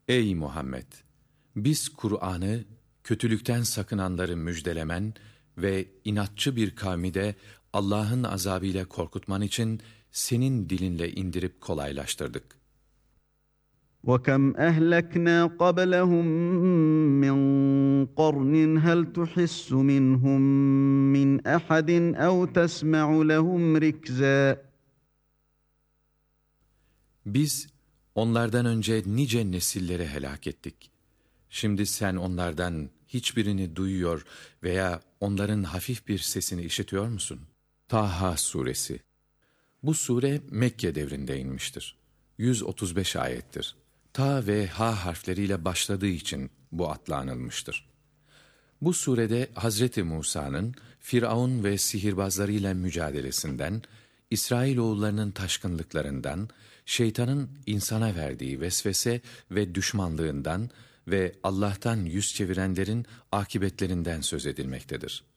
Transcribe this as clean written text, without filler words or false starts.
Ey Muhammed! Biz Kur'an'ı kötülükten sakınanları müjdelemen ve inatçı bir kavmi de Allah'ın azabıyla korkutman için senin dilinle indirip kolaylaştırdık. وَكَمْ أَهْلَكْنَا قَبْلَهُمْ مِنْ قَرْنٍ هَلْ تُحِسُّ مِنْهُمْ مِنْ أَحَدٍ أَوْ تَسْمَعُ لَهُمْ رِكْزًا. Biz onlardan önce nice nesilleri helak ettik. Şimdi sen onlardan hiçbirini duyuyor veya onların hafif bir sesini işitiyor musun? Taha Suresi. Bu sure Mekke devrinde inmiştir. 135 ayettir. Ta ve ha harfleriyle başladığı için bu adla anılmıştır. Bu surede Hazreti Musa'nın Firavun ve sihirbazlarıyla mücadelesinden, İsrailoğullarının taşkınlıklarından, şeytanın insana verdiği vesvese ve düşmanlığından ve Allah'tan yüz çevirenlerin akıbetlerinden söz edilmektedir.